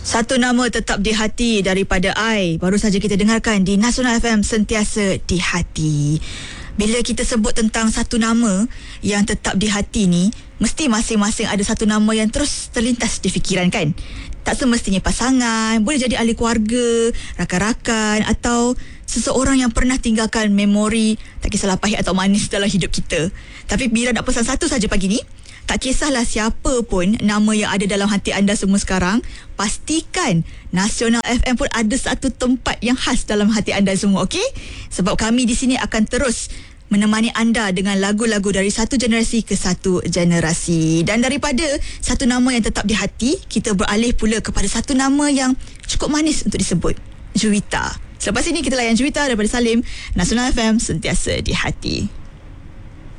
Satu nama tetap di hati daripada I. Baru saja kita dengarkan di Nasional FM, Sentiasa di Hati. Bila kita sebut tentang satu nama yang tetap di hati ni, mesti masing-masing ada satu nama yang terus terlintas di fikiran kan? Tak semestinya pasangan, boleh jadi ahli keluarga, rakan-rakan atau seseorang yang pernah tinggalkan memori tak kisahlah pahit atau manis dalam hidup kita. Tapi bila nak pesan satu saja pagi ni, tak kisahlah siapa pun nama yang ada dalam hati anda semua sekarang, pastikan Nasional FM pun ada satu tempat yang khas dalam hati anda semua, okey? Sebab kami di sini akan terus menemani anda dengan lagu-lagu dari satu generasi ke satu generasi. Dan daripada satu nama yang tetap di hati, kita beralih pula kepada satu nama yang cukup manis untuk disebut, Juwita. Selepas ini kita layan Juwita daripada Salim. Nasional FM, Sentiasa di Hati.